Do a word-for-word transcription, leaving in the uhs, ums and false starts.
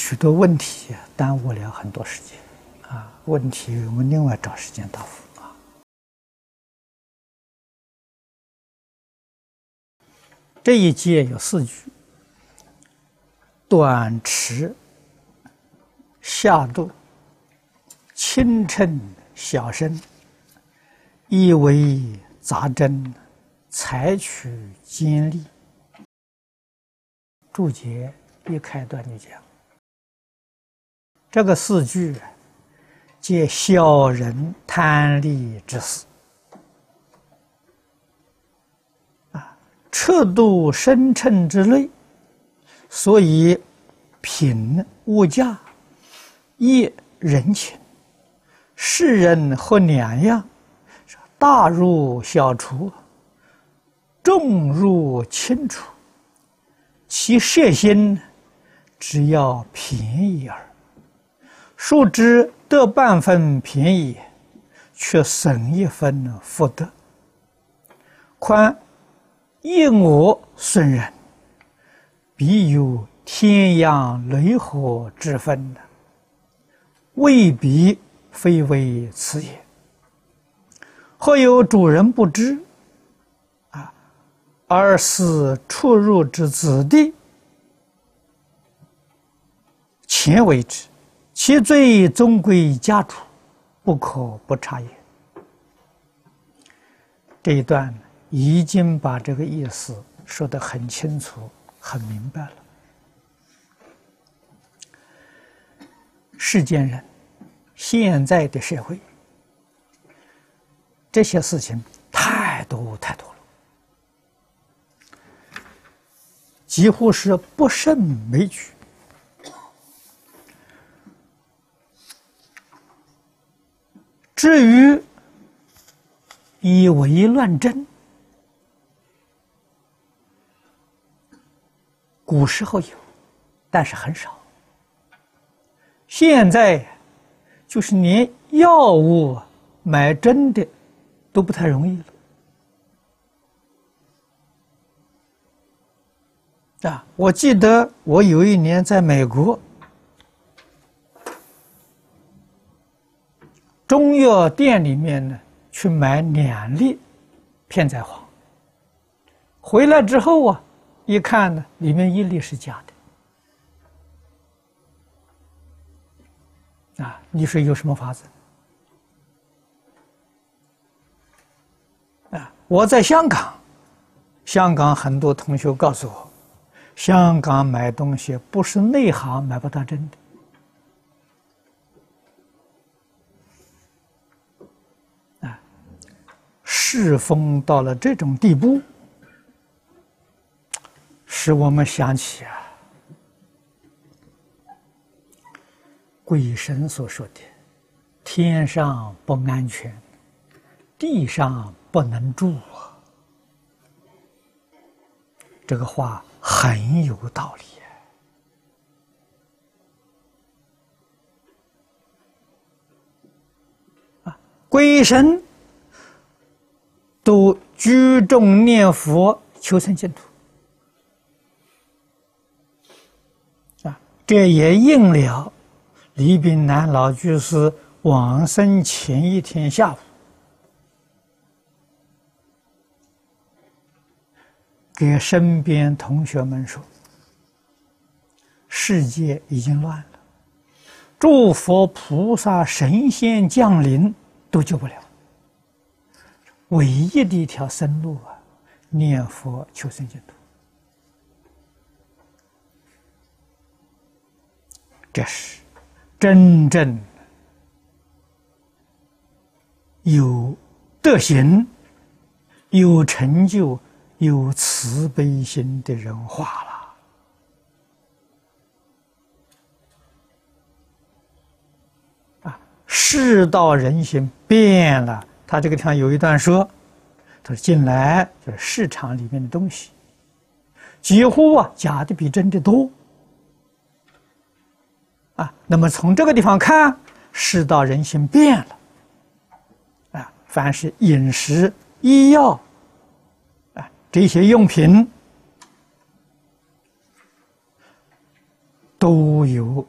许多问题耽误了很多时间啊！问题我们另外找时间答复啊。这一节有四句：短迟、下度、轻称小声，意为杂真，采取尖利。注解一开端就讲，这个四句皆小人贪利之事啊，彻度深称之类，所以品物价、业人情、世人或两样，大入小出，重入轻出，其摄心只要便宜耳。殊知得半分便宜，却省一分福德。况一我损人，必有天阳雷火之分，未必非为此也。或有主人不知啊，而是出入之子弟，前为之，其罪终归家主，不可不察也。这一段已经把这个意思说得很清楚、很明白了。世间人，现在的社会，这些事情太多太多了，几乎是不胜枚举。至于以为乱真，古时候有，但是很少。现在就是连药物买真的都不太容易了啊！我记得我有一年在美国，中药店里面呢，去买两粒片仔癀，回来之后啊，一看呢，里面一粒是假的啊！你说有什么法子啊？我在香港，香港很多同学告诉我，香港买东西不是内行买不到真的。世风到了这种地步，使我们想起啊，鬼神所说的“天上不安全，地上不能住”啊，这个话很有道理啊！鬼神都居中念佛求生净土啊，这也应了李炳南老居士往生前一天下午给身边同学们说：世界已经乱了，诸佛菩萨神仙降临都救不了，唯一的一条生路啊，念佛求生净土。这是真正有德行、有成就、有慈悲心的人话了啊！世道人心变了。他这个地方有一段说，他说近来就是市场里面的东西，几乎啊假的比真的多啊。那么从这个地方看，世道人心变了啊。凡是饮食、医药啊这些用品，都有